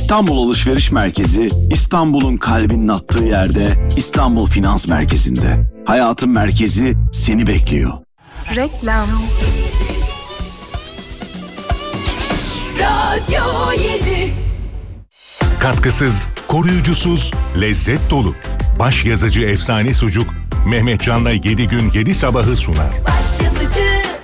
İstanbul Alışveriş Merkezi, İstanbul'un kalbinin attığı yerde, İstanbul Finans Merkezi'nde. Hayatın merkezi seni bekliyor. Reklam. Radyo 7. Katkısız, koruyucusuz, lezzet dolu. Başyazıcı efsane sucuk, Mehmetcan'la 7 gün 7 sabahı sunar. Başyazıcı.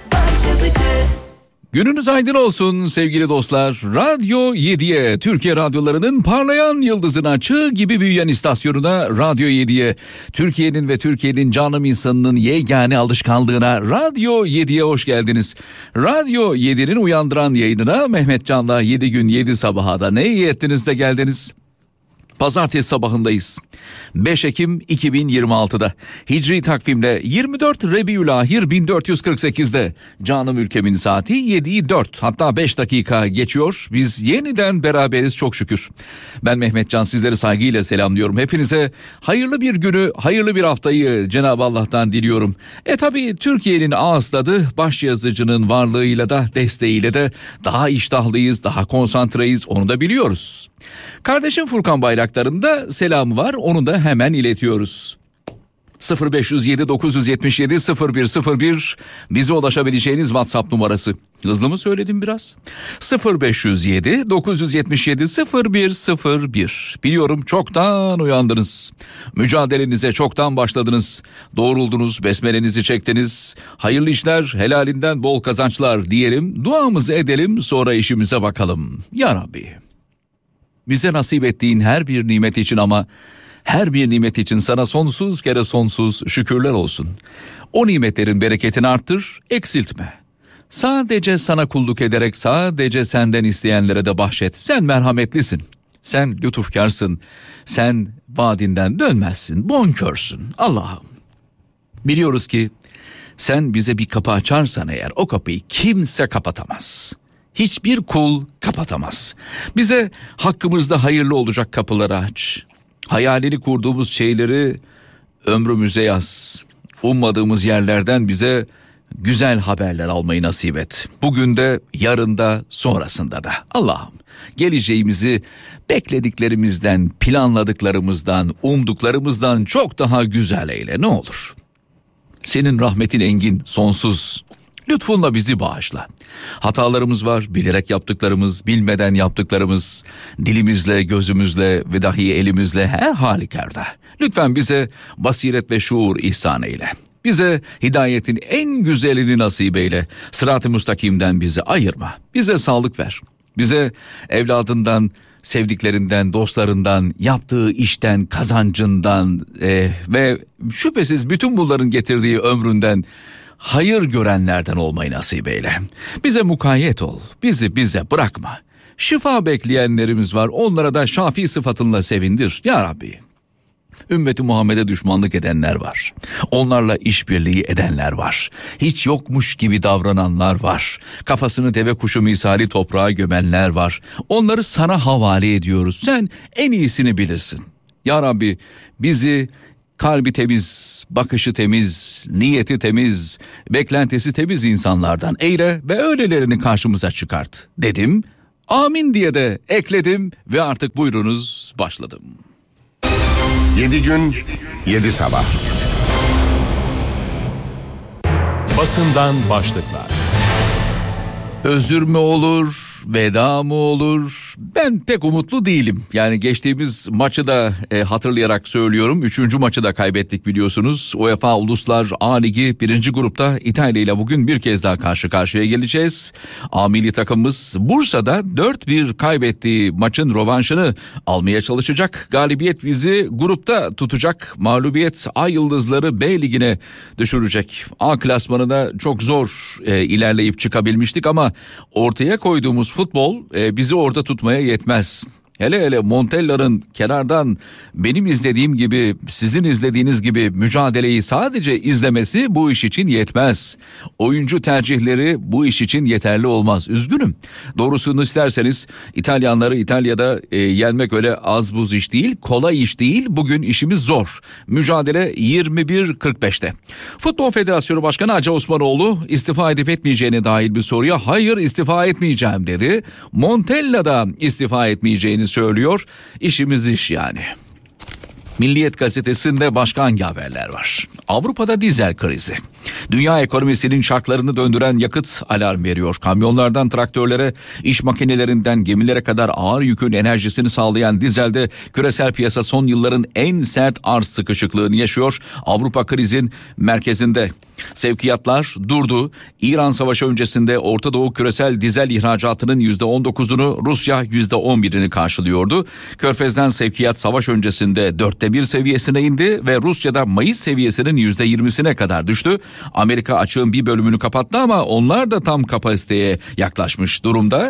Gününüz aydın olsun sevgili dostlar. Radyo 7'ye, Türkiye radyolarının parlayan yıldızına, çığ gibi büyüyen istasyonuna, Radyo 7'ye, Türkiye'nin ve Türkiye'nin canım insanının yegane alışkanlığına, Radyo 7'ye hoş geldiniz. Radyo 7'nin uyandıran yayınına, Mehmetcan'la 7 gün 7 sabaha da ne iyi ettiniz de geldiniz. Pazartesi sabahındayız. 5 Ekim 2026'da. Hicri takvimle 24 Rebiülahir 1448'de. Canım ülkemin saati 7'yi 4, hatta 5 dakika geçiyor. Biz yeniden beraberiz çok şükür. Ben Mehmetcan, sizleri saygıyla selamlıyorum. Hepinize hayırlı bir günü, hayırlı bir haftayı Cenab-ı Allah'tan diliyorum. Tabii Türkiye'nin ağız tadı başyazıcının varlığıyla da desteğiyle de daha iştahlıyız, daha konsantreyiz, onu da biliyoruz. Kardeşim Furkan Bayraktar'ın da selamı var, onu da hemen iletiyoruz. 0507 977 0101 bize ulaşabileceğiniz WhatsApp numarası. Hızlı mı söyledim biraz? 0507 977 0101. Biliyorum çoktan uyandınız. Mücadelenize çoktan başladınız. Doğruldunuz, besmelenizi çektiniz. Hayırlı işler, helalinden bol kazançlar diyelim. Duamızı edelim, sonra işimize bakalım. Ya Rabbi, bize nasip ettiğin her bir nimet için, ama her bir nimet için sana sonsuz kere sonsuz şükürler olsun. O nimetlerin bereketini arttır, eksiltme. Sadece sana kulluk ederek sadece senden isteyenlere de bahşet. Sen merhametlisin, sen lütufkarsın, sen vaadinden dönmezsin, bonkörsün Allah'ım. Biliyoruz ki sen bize bir kapı açarsan eğer, o kapıyı kimse kapatamaz. Hiçbir kul kapatamaz. Bize hakkımızda hayırlı olacak kapıları aç. Hayalini kurduğumuz şeyleri ömrümüze yaz. Ummadığımız yerlerden bize güzel haberler almayı nasip et. Bugün de, yarın da, sonrasında da. Allah'ım, geleceğimizi beklediklerimizden, planladıklarımızdan, umduklarımızdan çok daha güzel eyle ne olur. Senin rahmetin engin, sonsuz. Lütfunla bizi bağışla. Hatalarımız var, bilerek yaptıklarımız, bilmeden yaptıklarımız, dilimizle, gözümüzle ve dahi elimizle, her halükarda. Lütfen bize basiret ve şuur ihsan eyle. Bize hidayetin en güzelini nasip eyle. Sırat-ı müstakimden bizi ayırma. Bize sağlık ver. Bize evladından, sevdiklerinden, dostlarından, yaptığı işten, kazancından ve şüphesiz bütün bunların getirdiği ömründen hayır görenlerden olmayı nasip eyle. Bize mukayyet ol, bizi bize bırakma. Şifa bekleyenlerimiz var, onlara da şafi sıfatınla sevindir ya Rabbi. Ümmeti Muhammed'e düşmanlık edenler var. Onlarla işbirliği edenler var. Hiç yokmuş gibi davrananlar var. Kafasını deve kuşu misali toprağa gömenler var. Onları sana havale ediyoruz. Sen en iyisini bilirsin. Ya Rabbi, bizi kalbi temiz, bakışı temiz, niyeti temiz, beklentisi temiz insanlardan eyle ve öylelerini karşımıza çıkart dedim. Amin diye de ekledim ve artık buyurunuz başladım. 7 gün 7 sabah. Basından başlıklar. Özür mü olur, veda mı olur? Ben pek umutlu değilim. Yani geçtiğimiz maçı da hatırlayarak söylüyorum. 3. maçı da kaybettik biliyorsunuz. UEFA Uluslar A Ligi 1. grupta İtalya ile bugün bir kez daha karşı karşıya geleceğiz. A milli takımımız Bursa'da 4-1 kaybettiği maçın rövanşını almaya çalışacak. Galibiyet bizi grupta tutacak. Mağlubiyet Ay Yıldızları B Ligi'ne düşürecek. A klasmanına çok zor ilerleyip çıkabilmiştik ama ortaya koyduğumuz futbol bizi orada tutmaya yetmez. Hele Montella'nın kenardan benim izlediğim gibi, sizin izlediğiniz gibi mücadeleyi sadece izlemesi bu iş için yetmez. Oyuncu tercihleri bu iş için yeterli olmaz. Üzgünüm. Doğrusunu isterseniz İtalyanları İtalya'da yenmek öyle az buz iş değil, kolay iş değil. Bugün işimiz zor. Mücadele 21.45'te. Futbol Federasyonu Başkanı Hacı Osmanoğlu istifa edip etmeyeceğine dair bir soruya hayır istifa etmeyeceğim dedi. Montella da istifa etmeyeceğini edildiğini söylüyor. İşimiz iş yani. Milliyet gazetesinde başka hangi haberler var? Avrupa'da dizel krizi. Dünya ekonomisinin şartlarını döndüren yakıt alarm veriyor. Kamyonlardan traktörlere, iş makinelerinden gemilere kadar ağır yükün enerjisini sağlayan dizelde küresel piyasa son yılların en sert arz sıkışıklığını yaşıyor. Avrupa krizin merkezinde. Sevkiyatlar durdu. İran Savaşı öncesinde Orta Doğu küresel dizel ihracatının %19'unu, Rusya %11'ini karşılıyordu. Körfez'den sevkiyat savaş öncesinde 1/4 seviyesine indi ve Rusya'da Mayıs seviyesinin %20'sine kadar düştü. Amerika açığın bir bölümünü kapattı ama onlar da tam kapasiteye yaklaşmış durumda.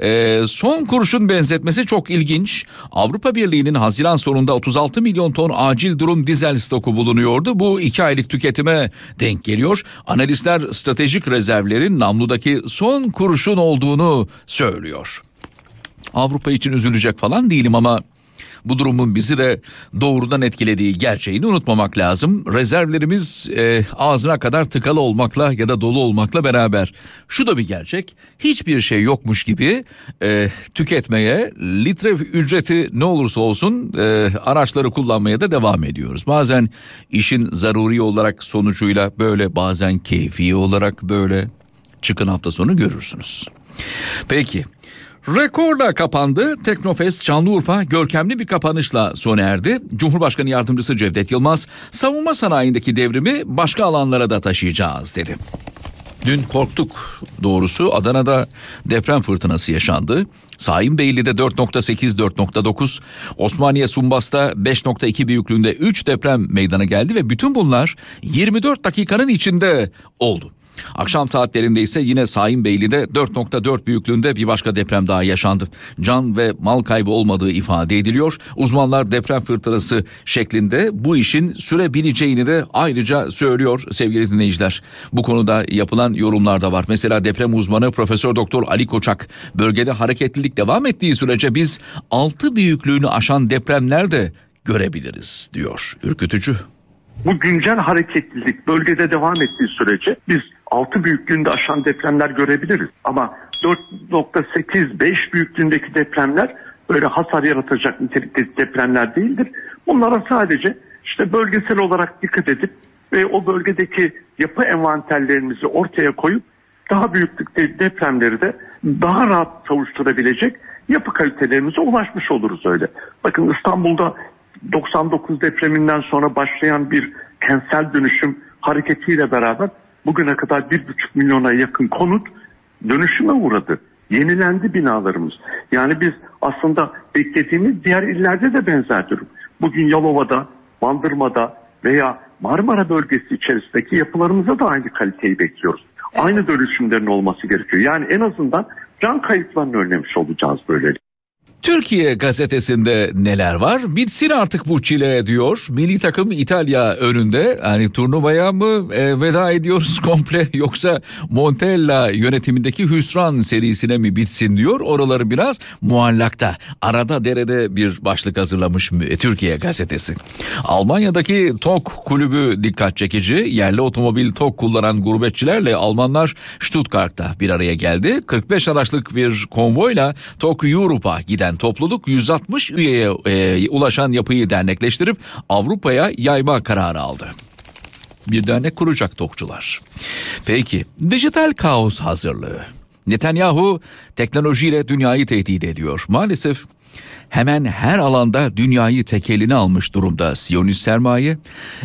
Son kuruşun benzetmesi çok ilginç. Avrupa Birliği'nin Haziran sonunda 36 milyon ton acil durum dizel stoku bulunuyordu. Bu 2 aylık tüketime denk geliyor. Analistler stratejik rezervlerin namludaki son kuruşun olduğunu söylüyor. Avrupa için üzülecek falan değilim ama bu durumun bizi de doğrudan etkilediği gerçeğini unutmamak lazım. Rezervlerimiz ağzına kadar tıkalı olmakla ya da dolu olmakla beraber. Şu da bir gerçek. Hiçbir şey yokmuş gibi tüketmeye, litre ücreti ne olursa olsun araçları kullanmaya da devam ediyoruz. Bazen işin zaruri olarak sonucuyla böyle, bazen keyfi olarak böyle. Çıkın hafta sonu görürsünüz. Peki. Rekorla kapandı. Teknofest Şanlıurfa görkemli bir kapanışla sona erdi. Cumhurbaşkanı Yardımcısı Cevdet Yılmaz, savunma sanayindeki devrimi başka alanlara da taşıyacağız dedi. Dün korktuk doğrusu. Adana'da deprem fırtınası yaşandı. Şahinbeyli'de 4.8-4.9, Osmaniye Sumbas'ta 5.2 büyüklüğünde 3 deprem meydana geldi ve bütün bunlar 24 dakikanın içinde oldu. Akşam saatlerinde ise yine Şahinbeyli'de 4.4 büyüklüğünde bir başka deprem daha yaşandı. Can ve mal kaybı olmadığı ifade ediliyor. Uzmanlar deprem fırtınası şeklinde bu işin sürebileceğini de ayrıca söylüyor sevgili dinleyiciler. Bu konuda yapılan yorumlar da var. Mesela deprem uzmanı Profesör Doktor Ali Koçak, bölgede hareketlilik devam ettiği sürece biz 6 büyüklüğünü aşan depremler de görebiliriz diyor. Ürkütücü. Bu güncel hareketlilik bölgede devam ettiği sürece biz 6 büyüklüğünde aşan depremler görebiliriz. Ama 4.8-5 büyüklüğündeki depremler böyle hasar yaratacak nitelikte depremler değildir. Bunlara sadece işte bölgesel olarak dikkat edip ve o bölgedeki yapı envanterlerimizi ortaya koyup daha büyüklükte depremleri de daha rahat kavuşturabilecek yapı kalitelerimize ulaşmış oluruz öyle. Bakın İstanbul'da 99 depreminden sonra başlayan bir kentsel dönüşüm hareketiyle beraber bugüne kadar 1,5 milyona yakın konut dönüşüme uğradı. Yenilendi binalarımız. Yani biz aslında beklediğimiz diğer illerde de benzer durum. Bugün Yalova'da, Bandırma'da veya Marmara bölgesi içerisindeki yapılarımıza da aynı kaliteyi bekliyoruz. Evet. Aynı dönüşümlerin olması gerekiyor. Yani en azından can kayıplarını önlemiş olacağız böyle. Türkiye gazetesinde neler var? Bitsin artık bu çile diyor. Milli takım İtalya önünde. Yani turnuvaya mı veda ediyoruz komple, yoksa Montella yönetimindeki hüsran serisine mi bitsin diyor. Oraları biraz muallakta. Arada derede bir başlık hazırlamış Türkiye gazetesi. Almanya'daki TOG kulübü dikkat çekici. Yerli otomobil TOG kullanan gurbetçilerle Almanlar Stuttgart'ta bir araya geldi. 45 araçlık bir konvoyla TOG Europe'a giden topluluk 160 üyeye ulaşan yapıyı dernekleştirip Avrupa'ya yayma kararı aldı. Bir dernek kuracak TOG'cular. Peki, dijital kaos hazırlığı. Netanyahu teknolojiyle dünyayı tehdit ediyor. Maalesef hemen her alanda dünyayı tek eline almış durumda Siyonist sermaye.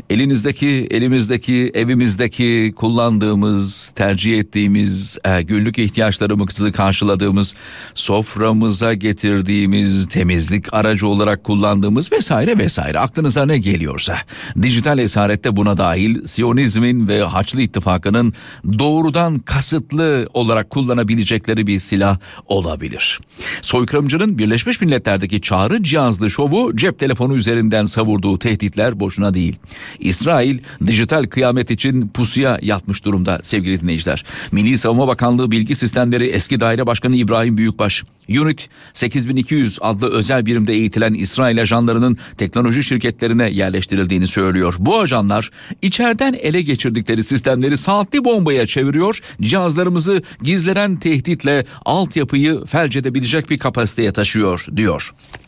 Elimizdeki, evimizdeki kullandığımız, tercih ettiğimiz, günlük ihtiyaçlarımızı karşıladığımız, soframıza getirdiğimiz, temizlik aracı olarak kullandığımız vesaire vesaire, aklınıza ne geliyorsa. Dijital esarette buna dahil Siyonizmin ve Haçlı İttifakı'nın doğrudan kasıtlı olarak kullanabilecekleri bir silah olabilir. Soykırımcının Birleşmiş Milletler'deki çağrı cihazlı şovu cep telefonu üzerinden savurduğu tehditler boşuna değil. İsrail dijital kıyamet için pusuya yatmış durumda sevgili dinleyiciler. Milli Savunma Bakanlığı Bilgi Sistemleri Eski Daire Başkanı İbrahim Büyükbaş, Unit 8200 adlı özel birimde eğitilen İsrail ajanlarının teknoloji şirketlerine yerleştirildiğini söylüyor. Bu ajanlar içeriden ele geçirdikleri sistemleri saatli bombaya çeviriyor, cihazlarımızı gizlenen tehditle altyapıyı felç edebilecek bir kapasiteye taşıyor diyor.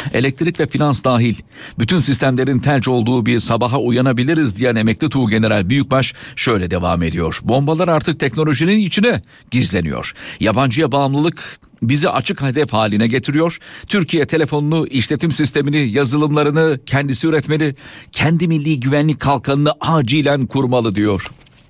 Elektrik ve finans dahil bütün sistemlerin felç olduğu bir sabaha uyanabiliriz diyen emekli Tuğgeneral Büyükbaş şöyle devam ediyor. Bombalar artık teknolojinin içine gizleniyor. Yabancıya bağımlılık bizi açık hedef haline getiriyor. Türkiye telefonunu, işletim sistemini, yazılımlarını kendisi üretmeli. Kendi milli güvenlik kalkanını acilen kurmalı diyor.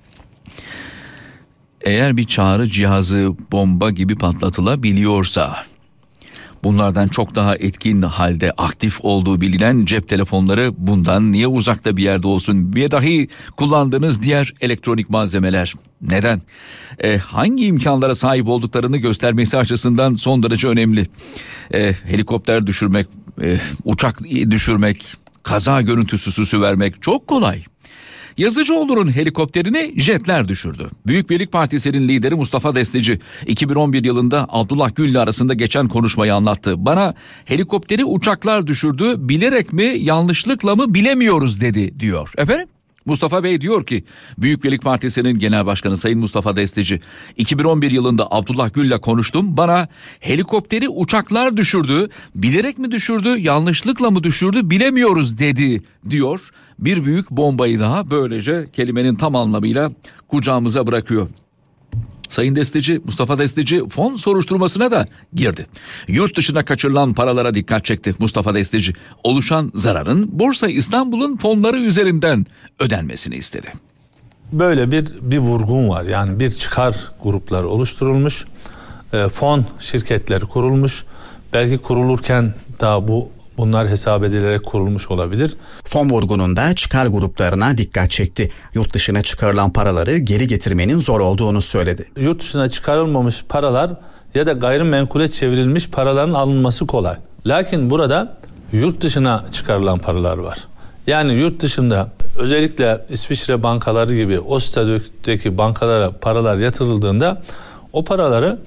Eğer bir çağrı cihazı bomba gibi patlatılabiliyorsa, bunlardan çok daha etkin halde aktif olduğu bilinen cep telefonları bundan niye uzakta bir yerde olsun? Bir dahi kullandığınız diğer elektronik malzemeler neden? Hangi imkanlara sahip olduklarını göstermesi açısından son derece önemli. Helikopter düşürmek, uçak düşürmek, kaza görüntüsü süsü vermek çok kolay. Yazıcıoğlu'nun helikopterini jetler düşürdü. Büyük Birlik Partisi'nin lideri Mustafa Destici 2011 yılında Abdullah Gül'le arasında geçen konuşmayı anlattı. Bana helikopteri uçaklar düşürdü, bilerek mi yanlışlıkla mı bilemiyoruz dedi diyor. Efendim? Mustafa Bey diyor ki Büyük Birlik Partisi'nin Genel Başkanı Sayın Mustafa Destici 2011 yılında Abdullah Gül'le konuştum. Bana helikopteri uçaklar düşürdü, bilerek mi düşürdü, yanlışlıkla mı düşürdü bilemiyoruz dedi diyor. Bir büyük bombayı daha böylece kelimenin tam anlamıyla kucağımıza bırakıyor. Sayın Destici, Mustafa Destici fon soruşturmasına da girdi. Yurt dışına kaçırılan paralara dikkat çekti Mustafa Destici. Oluşan zararın Borsa İstanbul'un fonları üzerinden ödenmesini istedi. Böyle bir vurgun var. Yani bir çıkar grupları oluşturulmuş. Fon şirketleri kurulmuş. Belki kurulurken daha bunlar hesap edilerek kurulmuş olabilir. Fon vurgununda çıkar gruplarına dikkat çekti. Yurt dışına çıkarılan paraları geri getirmenin zor olduğunu söyledi. Yurt dışına çıkarılmamış paralar ya da gayrimenkule çevrilmiş paraların alınması kolay. Lakin burada yurt dışına çıkarılan paralar var. Yani yurt dışında özellikle İsviçre bankaları gibi o statüdeki bankalara paralar yatırıldığında o paraları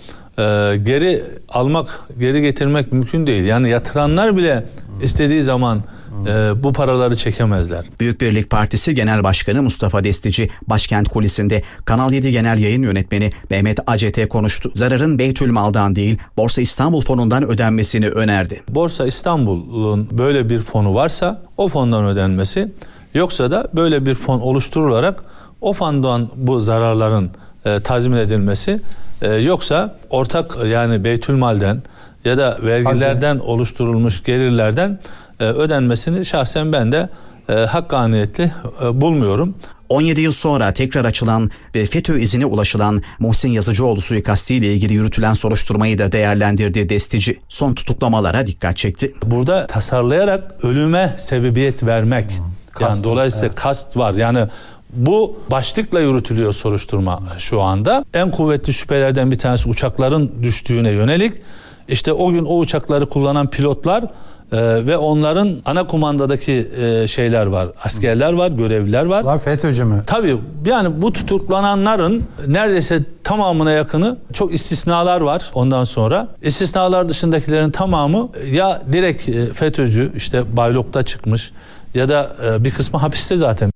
geri getirmek mümkün değil. Yani yatıranlar bile istediği zaman bu paraları çekemezler. Büyük Birlik Partisi Genel Başkanı Mustafa Destici Başkent Kulisi'nde Kanal 7 Genel Yayın Yönetmeni Mehmet Acet'e konuştu. Zararın Beytülmal'dan değil Borsa İstanbul fonundan ödenmesini önerdi. Borsa İstanbul'un böyle bir fonu varsa o fondan ödenmesi, yoksa da böyle bir fon oluşturularak o fondan bu zararların tazmin edilmesi, yoksa ortak yani Beytülmal'den ya da vergilerden oluşturulmuş gelirlerden ödenmesini şahsen ben de hakkaniyetli bulmuyorum. 17 yıl sonra tekrar açılan ve FETÖ izine ulaşılan Muhsin Yazıcıoğlu suikastiyle ilgili yürütülen soruşturmayı da değerlendirdi Destici. Son tutuklamalara dikkat çekti. Burada tasarlayarak ölüme sebebiyet vermek, yani dolayısıyla kast var. Yani bu başlıkla yürütülüyor soruşturma şu anda. En kuvvetli şüphelerden bir tanesi uçakların düştüğüne yönelik. İşte o gün o uçakları kullanan pilotlar ve onların ana kumandadaki şeyler var. Askerler var, görevliler var. Var FETÖ'cü mü? Tabii yani bu tutuklananların neredeyse tamamına yakını, çok istisnalar var ondan sonra. İstisnalar dışındakilerin tamamı ya direkt FETÖ'cü, işte baylokta çıkmış ya da bir kısmı hapiste zaten.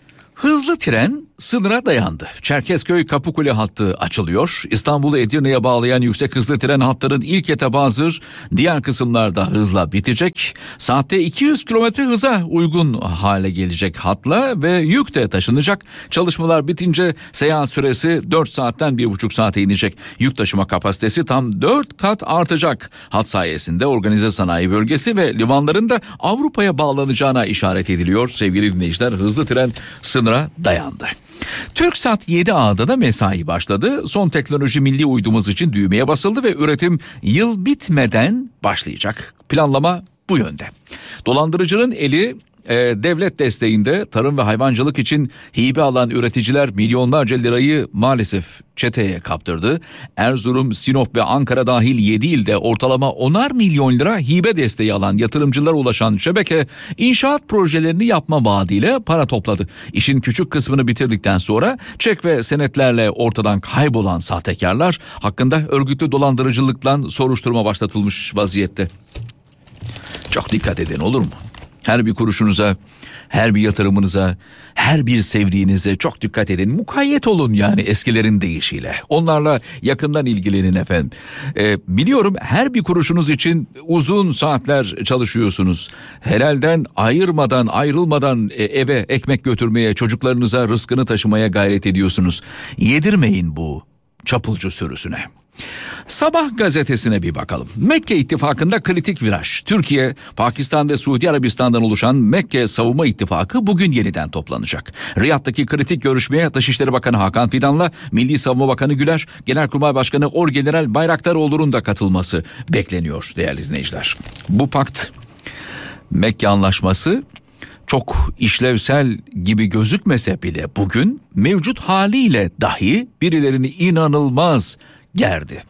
Hızlı tren sınıra dayandı. Çerkezköy Kapıkule hattı açılıyor. İstanbul'u Edirne'ye bağlayan yüksek hızlı tren hattının ilk etabı hazır. Diğer kısımlarda hızla bitecek. Saatte 200 kilometre hıza uygun hale gelecek hatla ve yük de taşınacak. Çalışmalar bitince seyahat süresi 4 saatten 1,5 saate inecek. Yük taşıma kapasitesi tam 4 kat artacak. Hat sayesinde organize sanayi bölgesi ve limanların da Avrupa'ya bağlanacağına işaret ediliyor. Sevgili dinleyiciler, hızlı tren sınıra dayandı. TürkSat 7A'da da mesai başladı. Son teknoloji milli uydumuz için düğmeye basıldı ve üretim yıl bitmeden başlayacak. Planlama bu yönde. Dolandırıcının eli devlet desteğinde. Tarım ve hayvancılık için hibe alan üreticiler milyonlarca lirayı maalesef çeteye kaptırdı. Erzurum, Sinop ve Ankara dahil 7 ilde ortalama 10'ar milyon lira hibe desteği alan yatırımcılara ulaşan şebeke inşaat projelerini yapma vaadiyle para topladı. İşin küçük kısmını bitirdikten sonra çek ve senetlerle ortadan kaybolan sahtekarlar hakkında örgütlü dolandırıcılıkla soruşturma başlatılmış vaziyette. Çok dikkat edin, olur mu? Her bir kuruşunuza, her bir yatırımınıza, her bir sevdiğinize çok dikkat edin. Mukayyet olun yani eskilerin deyişiyle. Onlarla yakından ilgilenin efendim. Biliyorum her bir kuruşunuz için uzun saatler çalışıyorsunuz. Helalden ayrılmadan eve ekmek götürmeye, çocuklarınıza rızkını taşımaya gayret ediyorsunuz. Yedirmeyin bu çapulcu sürüsüne. Sabah gazetesine bir bakalım. Mekke ittifakında kritik viraj. Türkiye, Pakistan ve Suudi Arabistan'dan oluşan Mekke Savunma İttifakı bugün yeniden toplanacak. Riyad'daki kritik görüşmeye Dışişleri Bakanı Hakan Fidan'la Milli Savunma Bakanı Güler, Genelkurmay Başkanı Orgeneral Bayraktaroğlu'nun da katılması bekleniyor değerli dinleyiciler. Bu pakt, Mekke Anlaşması çok işlevsel gibi gözükmese bile bugün mevcut haliyle dahi birilerini inanılmaz gerdi.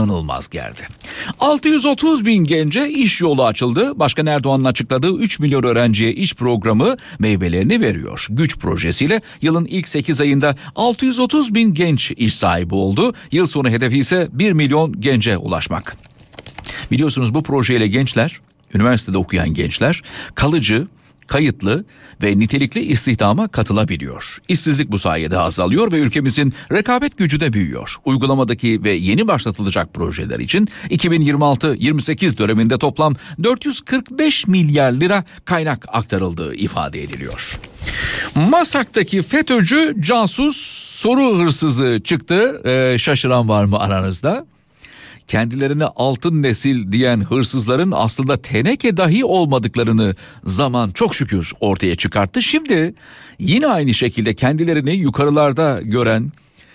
630 bin gence iş yolu açıldı. Başkan Erdoğan'ın açıkladığı 3 milyon öğrenciye iş programı meyvelerini veriyor. Güç projesiyle yılın ilk 8 ayında 630 bin genç iş sahibi oldu. Yıl sonu hedefi ise 1 milyon gence ulaşmak. Biliyorsunuz bu projeyle gençler, üniversitede okuyan gençler kalıcı, kayıtlı ve nitelikli istihdama katılabiliyor. İşsizlik bu sayede azalıyor ve ülkemizin rekabet gücü de büyüyor. Uygulamadaki ve yeni başlatılacak projeler için 2026-28 döneminde toplam 445 milyar lira kaynak aktarıldığı ifade ediliyor. Masak'taki FETÖ'cü casus soru hırsızı çıktı. Şaşıran var mı aranızda? Kendilerine altın nesil diyen hırsızların aslında teneke dahi olmadıklarını zaman çok şükür ortaya çıkarttı. Şimdi yine aynı şekilde kendilerini yukarılarda gören,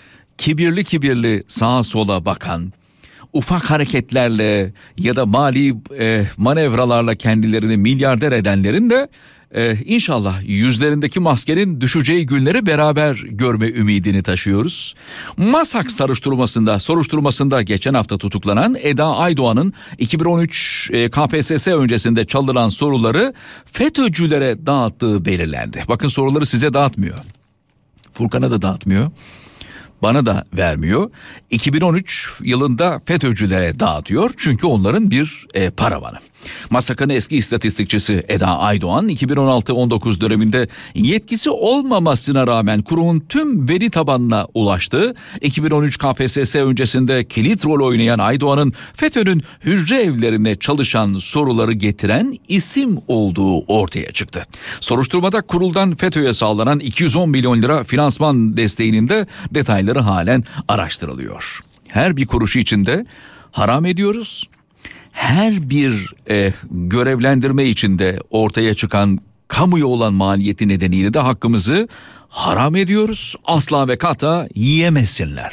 kibirli sağa sola bakan, ufak hareketlerle ya da mali manevralarla kendilerini milyarder edenlerin de İnşallah yüzlerindeki maskenin düşeceği günleri beraber görme ümidini taşıyoruz. Masak soruşturmasında geçen hafta tutuklanan Eda Aydoğan'ın 2013 KPSS öncesinde çalınan soruları FETÖ'cülere dağıttığı belirlendi. Bakın soruları size dağıtmıyor. Furkan'a da dağıtmıyor. Bana da vermiyor. 2013 yılında FETÖ'cülere dağıtıyor çünkü onların bir paravanı. Masak'ın eski istatistikçisi Eda Aydoğan 2016-19 döneminde yetkisi olmamasına rağmen kurumun tüm veri tabanına ulaştı. 2013 KPSS öncesinde kilit rol oynayan Aydoğan'ın FETÖ'nün hücre evlerine çalışan soruları getiren isim olduğu ortaya çıktı. Soruşturmada kuruldan FETÖ'ye sağlanan 210 milyon lira finansman desteğinin de detayları halen araştırılıyor. Her bir kuruşu içinde haram ediyoruz. Her bir görevlendirme içinde ortaya çıkan kamuya olan maliyeti nedeniyle de hakkımızı haram ediyoruz. Asla ve kata yiyemesinler.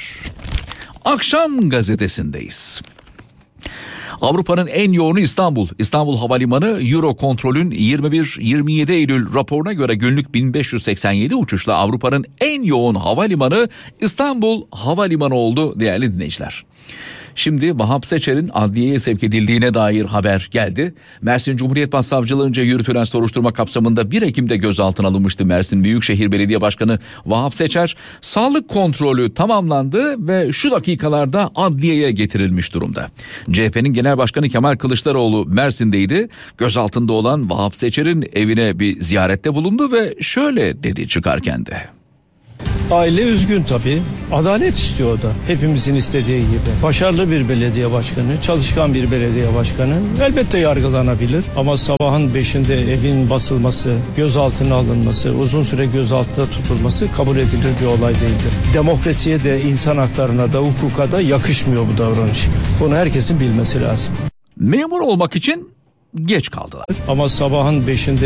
Akşam gazetesindeyiz. Avrupa'nın en yoğunu İstanbul. İstanbul Havalimanı Eurocontrol'ün 21-27 Eylül raporuna göre günlük 1587 uçuşla Avrupa'nın en yoğun havalimanı İstanbul Havalimanı oldu değerli dinleyiciler. Şimdi Vahap Seçer'in adliyeye sevk edildiğine dair haber geldi. Mersin Cumhuriyet Başsavcılığınca yürütülen soruşturma kapsamında 1 Ekim'de gözaltına alınmıştı Mersin Büyükşehir Belediye Başkanı Vahap Seçer. Sağlık kontrolü tamamlandı ve şu dakikalarda adliyeye getirilmiş durumda. CHP'nin Genel Başkanı Kemal Kılıçdaroğlu Mersin'deydi. Gözaltında olan Vahap Seçer'in evine bir ziyarette bulundu ve şöyle dedi çıkarken de. Aile üzgün tabii. Adalet istiyor da. Hepimizin istediği gibi. Başarılı bir belediye başkanı, çalışkan bir belediye başkanı elbette yargılanabilir. Ama sabahın 5'inde evin basılması, gözaltına alınması, uzun süre gözaltında tutulması kabul edilir bir olay değildir. Demokrasiye de, insan haklarına da, hukuka da yakışmıyor bu davranış. Bunu herkesin bilmesi lazım. Memur olmak için geç kaldılar. Ama sabahın 5'inde